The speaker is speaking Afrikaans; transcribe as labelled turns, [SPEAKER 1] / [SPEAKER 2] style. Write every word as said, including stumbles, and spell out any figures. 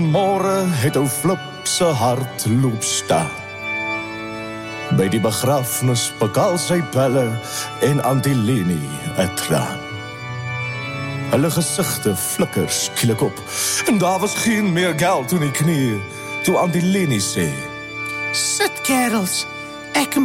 [SPEAKER 1] Môre het ou Flip se hart loop staan. By die begrafnis bekaal sy pelle en Antileni 'n traan. Hulle gesigte flikker skielik op, en daar was geen meer geld in die knie, toe Antileni sê,
[SPEAKER 2] Sit kerels, ek